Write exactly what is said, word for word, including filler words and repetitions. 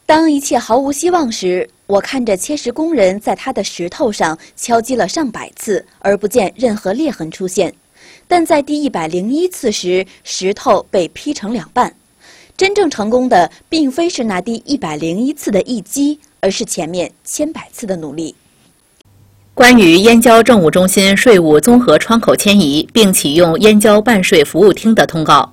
当一切毫无希望时，我看着切石工人在他的石头上敲击了上百次，而不见任何裂痕出现。但在第一百零一次时，石头被劈成两半。真正成功的，并非是那第一百零一次的一击，而是前面千百次的努力。 关于燕郊政务中心税务综合窗口迁移并启用燕郊办税服务厅的通告。